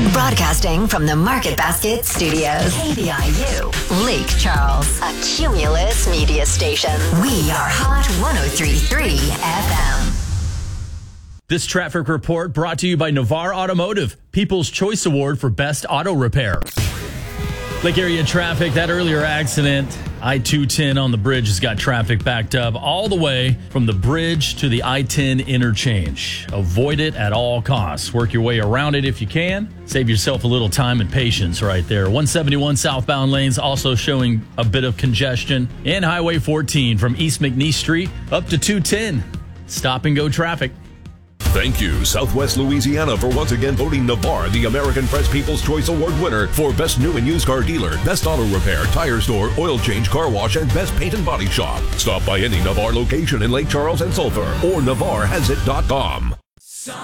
Broadcasting from the Market Basket Studios. KBIU, Lake Charles, a Cumulus media station. We are Hot 103.3 FM. This traffic report brought to you by Navarre Automotive, People's Choice Award for Best Auto Repair. Lake area traffic, that earlier accident, I-210 on the bridge has got traffic backed up all the way from the bridge to the I-10 interchange. Avoid it at all costs. Work your way around it if you can. Save yourself a little time and patience right there. 171 southbound lanes also showing a bit of congestion. And Highway 14 from East McNeese Street up to 210. Stop and go traffic. Thank you, Southwest Louisiana, for once again voting Navarre the American Press People's Choice Award winner for Best New and Used Car Dealer, Best Auto Repair, Tire Store, Oil Change, Car Wash, and Best Paint and Body Shop. Stop by any Navarre location in Lake Charles and Sulphur or NavarreHasIt.com.